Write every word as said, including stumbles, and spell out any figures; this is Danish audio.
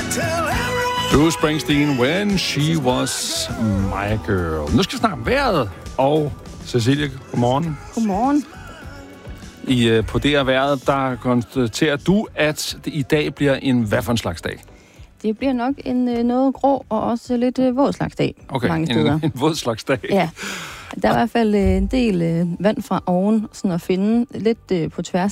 Bruce Springsteen, When She Was My Girl. Nu skal vi snakke om vejret. Og Cecilie, godmorgen. Godmorgen. I, på det her vejret, der konstaterer du, at det i dag bliver en hvad for en slags dag? Det bliver nok en øh, noget grå og også lidt øh, våd slags dag Okay, mange steder. en, en våd slags dag. Ja, der er i hvert fald øh, en del øh, vand fra oven sådan at finde lidt øh, på tværs